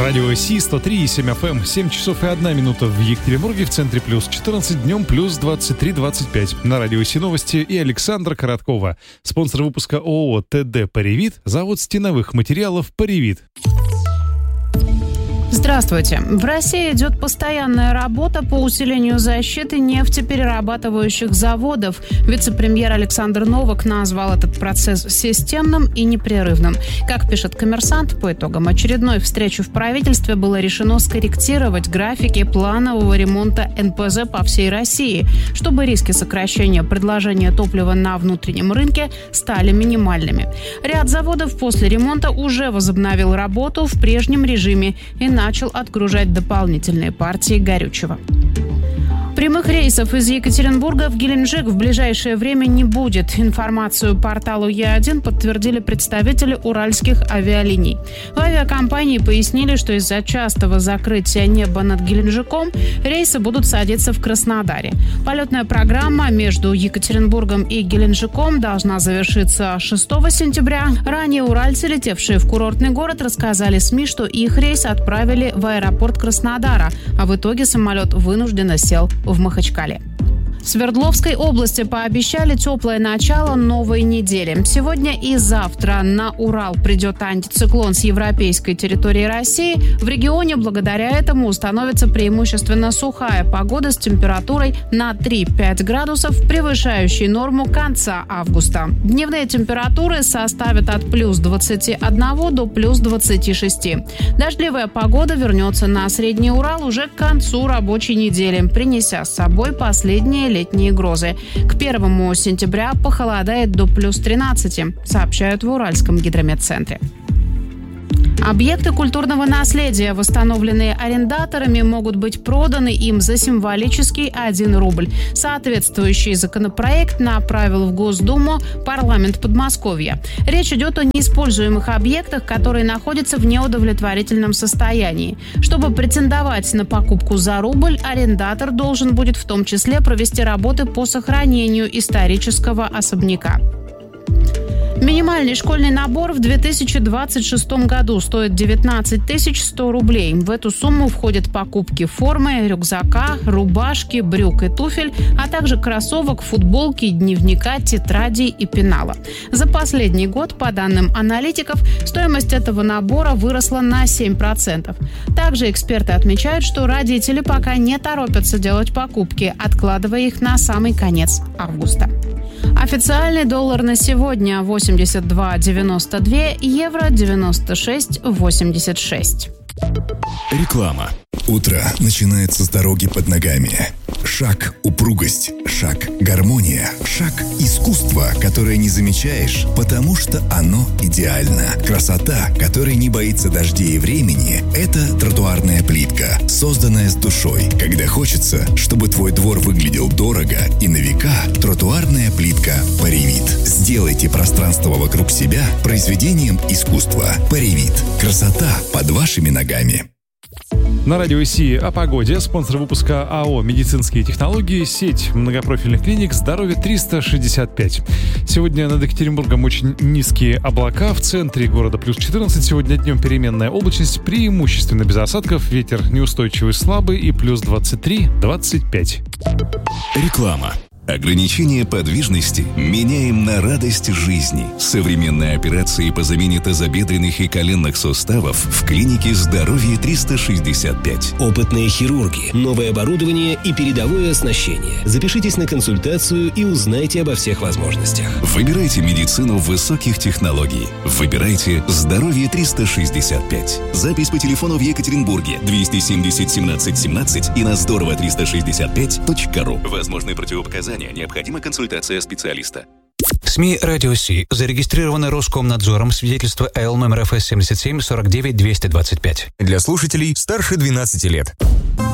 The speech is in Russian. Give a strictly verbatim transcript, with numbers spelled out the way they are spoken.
Радио Си сто три и семь эф эм, семь часов и одна минута в Екатеринбурге, в центре плюс четырнадцать, днем плюс двадцать три двадцать пять. На Радио Си новости и Александра Короткова. Спонсор выпуска ООО ТД «Паривит», завод стеновых материалов «Паривит». Здравствуйте. В России идет постоянная работа по усилению защиты нефтеперерабатывающих заводов. Вице-премьер Александр Новак назвал этот процесс системным и непрерывным. Как пишет «Коммерсант», по итогам очередной встречи в правительстве было решено скорректировать графики планового ремонта эн пэ зэ по всей России, чтобы риски сокращения предложения топлива на внутреннем рынке стали минимальными. Ряд заводов после ремонта уже возобновил работу в прежнем режиме и начал отгружать дополнительные партии горючего. Прямых рейсов из Екатеринбурга в Геленджик в ближайшее время не будет. Информацию порталу Е один подтвердили представители уральских авиалиний. В авиакомпании пояснили, что из-за частого закрытия неба над Геленджиком рейсы будут садиться в Краснодаре. Полетная программа между Екатеринбургом и Геленджиком должна завершиться шестого сентября. Ранее уральцы, летевшие в курортный город, рассказали СМИ, что их рейс отправили в аэропорт Краснодара, а в итоге самолет вынужденно сел в Махачкале. В Свердловской области пообещали теплое начало новой недели. Сегодня и завтра на Урал придет антициклон с европейской территории России. В регионе благодаря этому установится преимущественно сухая погода с температурой на три-пять градусов, превышающей норму конца августа. Дневные температуры составят от плюс двадцати одного до плюс двадцати шести. Дождливая погода вернется на Средний Урал уже к концу рабочей недели, принеся с собой последние летние грозы. К первому сентября похолодает до плюс тринадцати, сообщают в Уральском гидрометцентре. Объекты культурного наследия, восстановленные арендаторами, могут быть проданы им за символический один рубль. Соответствующий законопроект направил в Госдуму парламент Подмосковья. Речь идет о неиспользуемых объектах, которые находятся в неудовлетворительном состоянии. Чтобы претендовать на покупку за рубль, арендатор должен будет в том числе провести работы по сохранению исторического особняка. Минимальный школьный набор в две тысячи двадцать шестом году стоит девятнадцать тысяч сто рублей. В эту сумму входят покупки формы, рюкзака, рубашки, брюк и туфель, а также кроссовок, футболки, дневника, тетрадей и пенала. За последний год, по данным аналитиков, стоимость этого набора выросла на семь процентов. Также эксперты отмечают, что родители пока не торопятся делать покупки, откладывая их на самый конец августа. Официальный доллар на сегодня восемьдесят два девяносто два, евро девяносто шесть восемьдесят шесть. Реклама. Утро начинается с дороги под ногами. Шаг – упругость, шаг – гармония, шаг – искусство, которое не замечаешь, потому что оно идеально. Красота, которая не боится дождей и времени – это тротуарная плитка, созданная с душой. Когда хочется, чтобы твой двор выглядел дорого и на века, тротуарная плитка «Паривит». Сделайте пространство вокруг себя произведением искусства. «Паривит». Красота под вашими ногами. На Радио Си о погоде. Спонсор выпуска АО «Медицинские технологии», сеть многопрофильных клиник «Здоровье триста шестьдесят пять». Сегодня над Екатеринбургом очень низкие облака. В центре города плюс четырнадцать. Сегодня днем переменная облачность, преимущественно без осадков. Ветер неустойчивый, слабый и плюс двадцать три двадцать пять. Реклама. Ограничение подвижности меняем на радость жизни. Современные операции по замене тазобедренных и коленных суставов в клинике «Здоровье триста шестьдесят пять». Опытные хирурги, новое оборудование и передовое оснащение. Запишитесь на консультацию и узнайте обо всех возможностях. Выбирайте медицину высоких технологий. Выбирайте «Здоровье триста шестьдесят пять». Запись по телефону в Екатеринбурге двести семьдесят семнадцать семнадцать и на здорово триста шестьдесят пять точка ру. Возможны противопоказания. Необходима консультация специалиста. СМИ «Радио Си» зарегистрированы Роскомнадзором. Свидетельство АЛ номер эф эс семьдесят семь сорок девять двести двадцать пять. Для слушателей старше двенадцати лет.